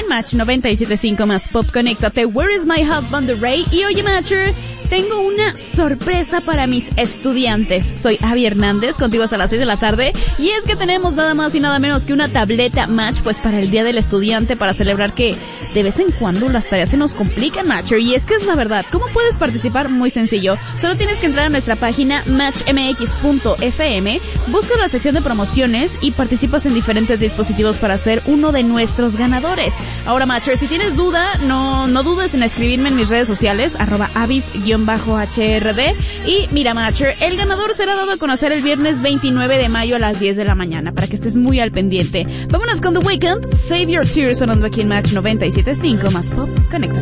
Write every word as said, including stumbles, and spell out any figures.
Match noventa y siete punto cinco más Pop, conéctate. Where is my husband, the Ray? Y oye, Matcher, tengo una sorpresa para mis estudiantes. Soy Abby Hernández, contigo hasta las seis de la tarde. Y es que tenemos nada más y nada menos que una tableta Match, pues para el Día del Estudiante, para celebrar que de vez en cuando las tareas se nos complican, Matcher. Y es que es la verdad. ¿Cómo puedes participar? Muy sencillo. Solo tienes que entrar a nuestra página match m x punto f m, buscas la sección de promociones y participas en diferentes dispositivos para ser uno de nuestros ganadores. Ahora, Matcher, si tienes duda, no no dudes en escribirme en mis redes sociales, arroba avis-h r d. Y mira, Matcher, el ganador será dado a conocer el viernes veintinueve de mayo a las diez de la mañana, para que estés muy al pendiente. Vámonos con The Weeknd, Save Your Tears, sonando aquí en Match noventa y siete punto cinco más Pop. Conecta.